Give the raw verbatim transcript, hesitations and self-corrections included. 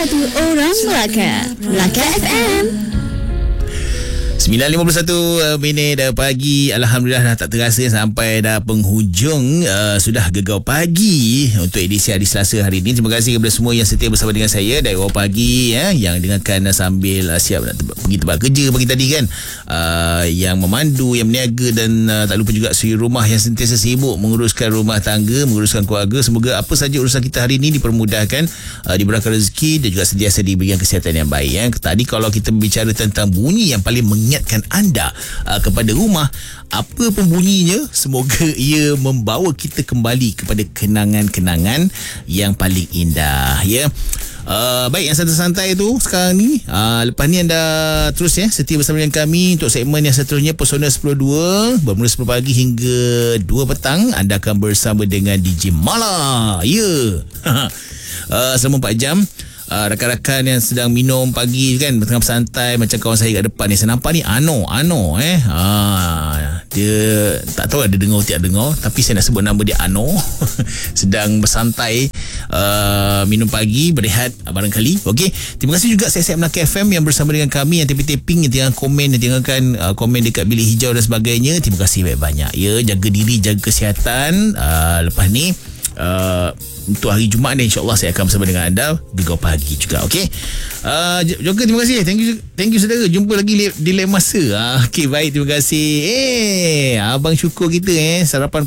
Satu orang Melaka, Melaka F M. sembilan lima puluh satu minit dah pagi. Alhamdulillah dah tak terasa sampai dah penghujung uh, sudah Gegar Pagi untuk edisi hari Selasa hari ini. Terima kasih kepada semua yang setia bersama dengan saya dari awal pagi ya, yang dengarkan sambil uh, siap nak te- pergi tempat kerja pagi tadi kan, uh, yang memandu, yang berniaga dan uh, tak lupa juga suri rumah yang sentiasa sibuk menguruskan rumah tangga, menguruskan keluarga. Semoga apa saja urusan kita hari ini dipermudahkan, uh, diberikan rezeki dan juga sentiasa diberikan kesihatan yang baik ya. Tadi kalau kita berbicara tentang bunyi yang paling mengingatkan anda uh, kepada rumah, apa pun bunyinya, semoga ia membawa kita kembali kepada kenangan-kenangan yang paling indah ya. Uh, baik, yang santai-santai tu sekarang ni, uh, lepas ni anda terus ya setia bersama dengan kami untuk segmen yang seterusnya, Pesona sepuluh dua, bermula sepuluh pagi hingga dua petang. Anda akan bersama dengan D J Mala ya. Yeah. uh, selama empat jam. Uh, rakan-rakan yang sedang minum pagi kan, tengah bersantai macam kawan saya kat depan ni, saya nampak ni Ano Ano eh uh, dia tak tahu ada dengar atau tak dengar, tapi saya nak sebut nama dia Ano. Sedang bersantai uh, minum pagi, berehat uh, barangkali. Okey, terima kasih juga Siap-Siap Melaka F M yang bersama dengan kami, yang taping-taping, yang tengah komen, yang tinggalkan uh, komen dekat bilik hijau dan sebagainya. Terima kasih banyak-banyak ya. Jaga diri, jaga kesihatan. uh, lepas ni uh, untuk hari Jumaat ni, insyaAllah saya akan bersama dengan anda Gegar Pagi juga. Okey, uh, Joker, terima kasih. Thank you, thank you saudara. Jumpa lagi di lain masa. uh, Okey, baik, terima kasih. Eh, abang syukur kita eh sarapan